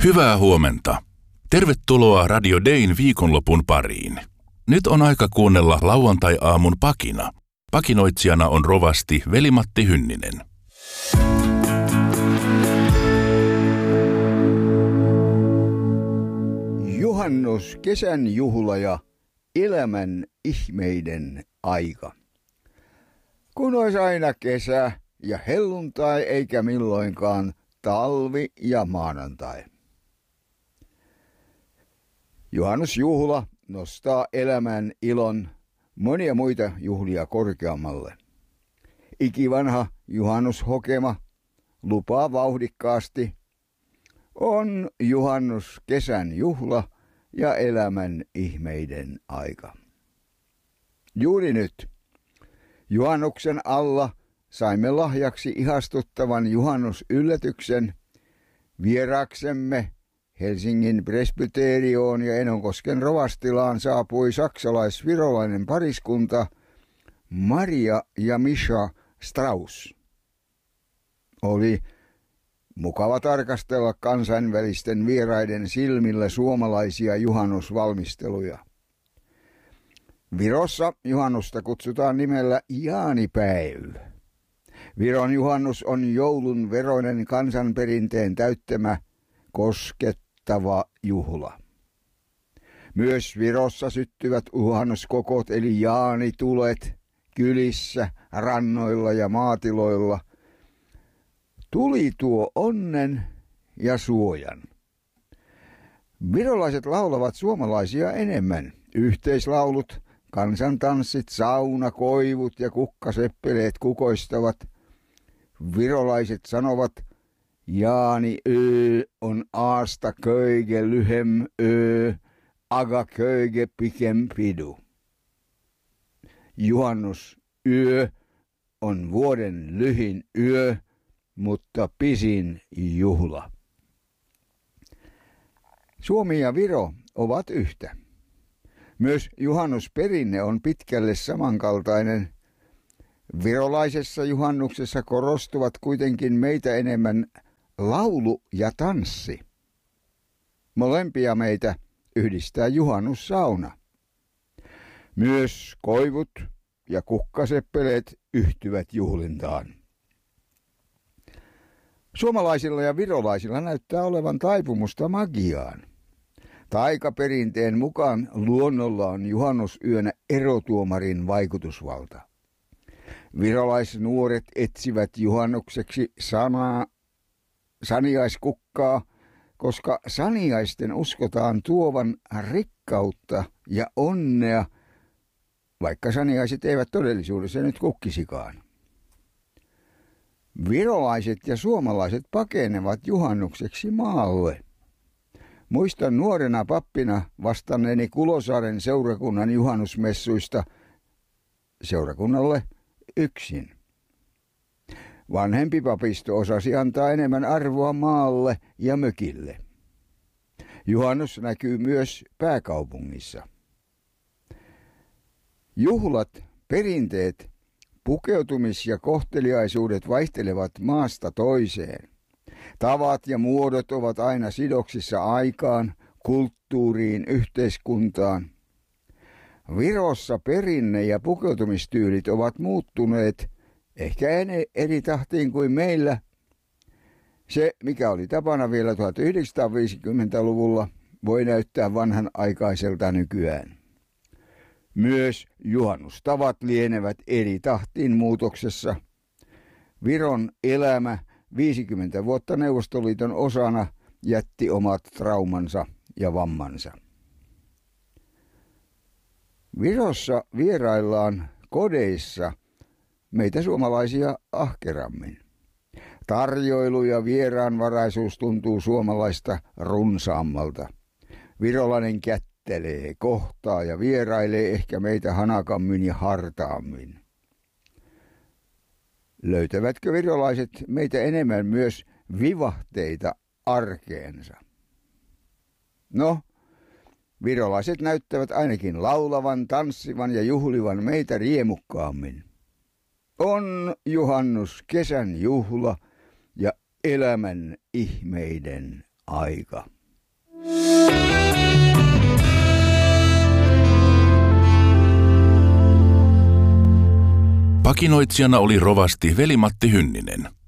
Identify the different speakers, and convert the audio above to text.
Speaker 1: Hyvää huomenta. Tervetuloa Radio Dayn viikonlopun pariin. Nyt on aika kuunnella lauantai-aamun pakina. Pakinoitsijana on rovasti Veli-Matti Hynninen.
Speaker 2: Juhannus, kesän juhla ja elämän ihmeiden aika. Kun olisi aina kesä ja helluntai eikä milloinkaan talvi ja maanantai. Juhannusjuhla nostaa elämän ilon monia muita juhlia korkeammalle. Ikivanha juhannushokema lupaa vauhdikkaasti: on juhannus kesän juhla ja elämän ihmeiden aika. Juuri nyt, juhannuksen alla, saimme lahjaksi ihastuttavan juhannusyllätyksen. Vieraaksemme Helsingin presbyterioon ja Enonkosken rovastilaan saapui saksalais-virolainen pariskunta Maria ja Misha Strauss. Oli mukava tarkastella kansainvälisten vieraiden silmillä suomalaisia juhannusvalmisteluja. Virossa juhannusta kutsutaan nimellä jaanipäiv. Viron juhannus on joulun veroinen kansanperinteen täyttämä koskettava juhla. Myös Virossa syttyvät juhannuskokot eli jaanitulet kylissä, rannoilla ja maatiloilla. Tuli tuo onnen ja suojan. Virolaiset laulavat suomalaisia enemmän. Yhteislaulut, kansantanssit, saunakoivut ja kukkaseppeleet kukoistavat. Virolaiset sanovat: jaani on aasta köige lyhem aga köige pikem pidu. Juhannus on vuoden lyhin yö, mutta pisin juhla. Suomi ja Viro ovat yhtä. Myös juhannusperinne on pitkälle samankaltainen. Virolaisessa juhannuksessa korostuvat kuitenkin meitä enemmän laulu ja tanssi. Molempia meitä yhdistää juhannussauna. Myös koivut ja kukkaseppeleet yhtyvät juhlintaan. Suomalaisilla ja virolaisilla näyttää olevan taipumusta magiaan. Taikaperinteen mukaan luonnolla on juhannusyönä erotuomarin vaikutusvalta. Virolaisnuoret etsivät juhannukseksi saniaiskukkaa, koska saniaisten uskotaan tuovan rikkautta ja onnea, vaikka saniaiset eivät todellisuudessa nyt kukkisikaan. Virolaiset ja suomalaiset pakenevat juhannukseksi maalle. Muistan nuorena pappina vastanneeni Kulosaaren seurakunnan juhannusmessuista seurakunnalle yksin. Vanhempi papisto osasi antaa enemmän arvoa maalle ja mökille. Juhannus näkyy myös pääkaupungissa. Juhlat, perinteet, pukeutumis- ja kohteliaisuudet vaihtelevat maasta toiseen. Tavat ja muodot ovat aina sidoksissa aikaan, kulttuuriin, yhteiskuntaan. Virossa perinne- ja pukeutumistyylit ovat muuttuneet ehkä eri tahtiin kuin meillä. Se, mikä oli tapana vielä 1950-luvulla, voi näyttää vanhanaikaiselta nykyään. Myös juhannustavat lienevät eri tahtiin muutoksessa. Viron elämä 50 vuotta Neuvostoliiton osana jätti omat traumansa ja vammansa. Virossa vieraillaan kodeissa meitä suomalaisia ahkerammin. Tarjoilu ja vieraanvaraisuus tuntuu suomalaista runsaammalta. Virolainen kättelee, kohtaa ja vierailee ehkä meitä hanakammin ja hartaammin. Löytävätkö virolaiset meitä enemmän myös vivahteita arkeensa? No, virolaiset näyttävät ainakin laulavan, tanssivan ja juhlivan meitä riemukkaammin. On juhannus, kesän juhla ja elämän ihmeiden aika.
Speaker 1: Pakinoitsijana oli rovasti Veli-Matti Hynninen.